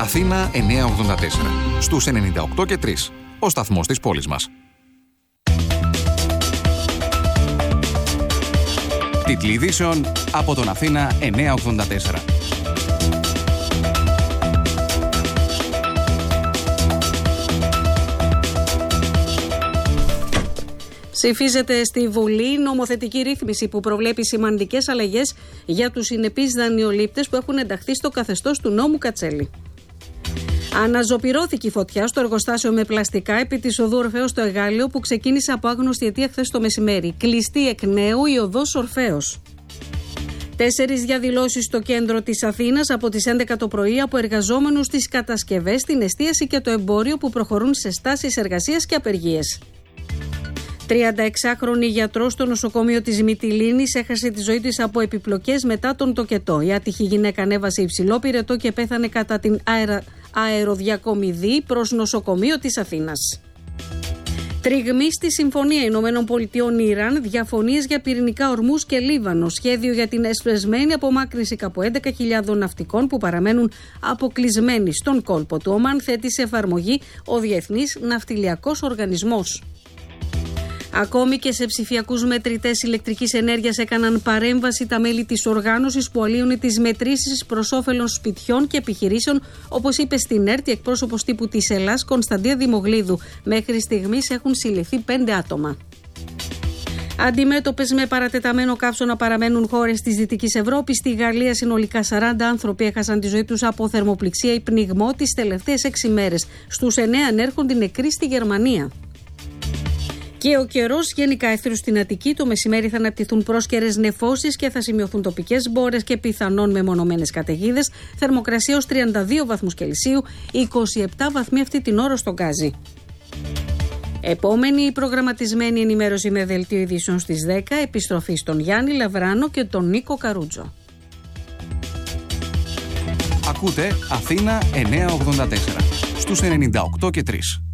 Αθήνα 984. Στους 98 και 3. Ο σταθμός της πόλης μας. Τίτλοι ειδήσεων από τον Αθήνα 984. Ψηφίζεται στη Βουλή νομοθετική ρύθμιση που προβλέπει σημαντικές αλλαγές για τους συνεπείς δανειολήπτες που έχουν ενταχθεί στο καθεστώς του νόμου Κατσέλη. Αναζωπυρώθηκε η φωτιά στο εργοστάσιο με πλαστικά επί της οδού Ορφέως στο Εγάλεο που ξεκίνησε από άγνωστη αιτία χθες το μεσημέρι. Κλειστή εκ νέου η οδός Ορφέως. 4 διαδηλώσεις στο κέντρο της Αθήνας από τις 11 το πρωί από εργαζόμενους στις κατασκευές, την εστίαση και το εμπόριο που προχωρούν σε στάσεις εργασίας και απεργίες. 36χρονη γιατρός στο νοσοκομείο της Μυτιλήνης έχασε τη ζωή της από επιπλοκές μετά τον τοκετό. Η άτυχη γυναίκα ανέβασε υψηλό πυρετό και πέθανε κατά την αεροδιακομιδή προς νοσοκομείο της Αθήνας. Τριγμή στη Συμφωνία Ηνωμένων Πολιτειών Ιράν, διαφωνίες για πυρηνικά ορμούς και Λίβανο. Σχέδιο για την εσπεσμένη απομάκρυνση κάπου 11.000 ναυτικών που παραμένουν αποκλεισμένοι στον κόλπο του Ομάν θέτει σε εφαρμογή ο Διεθνής Ναυτιλιακός Οργανισμός. Ακόμη και σε ψηφιακούς μετρητές ηλεκτρικής ενέργειας έκαναν παρέμβαση τα μέλη της οργάνωσης που αλύουν τις μετρήσεις προς όφελος σπιτιών και επιχειρήσεων, όπως είπε στην ΕΡΤ η εκπρόσωπος τύπου της Ελλάς Κωνσταντία Δημογλίδου. Μέχρι στιγμής έχουν συλληφθεί 5 άτομα. Αντιμέτωπες με παρατεταμένο καύσωνα παραμένουν χώρες της Δυτικής Ευρώπης. Στη Γαλλία συνολικά 40 άνθρωποι έχασαν τη ζωή τους από θερμοπληξία ή πνιγμό τις τελευταίες 6 μέρες. Στους 9 ανέρχονται νεκροί στη Γερμανία. Και ο καιρός γενικά αίθρου στην Αττική. Το μεσημέρι θα αναπτυχθούν πρόσκαιρες νεφώσεις και θα σημειωθούν τοπικές μπόρες και πιθανόν μεμονωμένες καταιγίδες. Θερμοκρασία ως 32 βαθμούς Κελσίου, 27 βαθμοί αυτή την ώρα στον Γκάζι. Επόμενη προγραμματισμένη ενημέρωση με δελτίο ειδήσεων στις 10. Επιστροφή στον Γιάννη Λαβράνο και τον Νίκο Καρούτζο. Ακούτε Αθήνα 984 στους 98 και 3.